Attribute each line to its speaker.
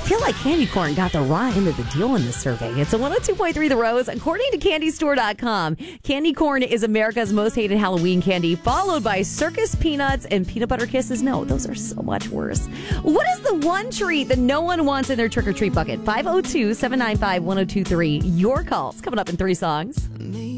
Speaker 1: feel like candy corn got the raw end of the deal in this survey. It's a 102.3 The Rose. According to CandyStore.com, candy corn is America's most hated Halloween candy, followed by circus peanuts and peanut butter kisses. No, those are so much worse. What is the one treat that no one wants in their trick-or-treat bucket? 502-795-1023. Your calls coming up in 3 songs.